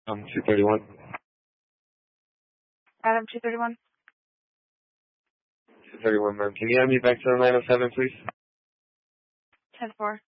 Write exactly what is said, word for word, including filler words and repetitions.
Um, two thirty-one. Adam, two thirty-one. two thirty-one, ma'am. Can you add me back to the nine oh seven, please? ten four.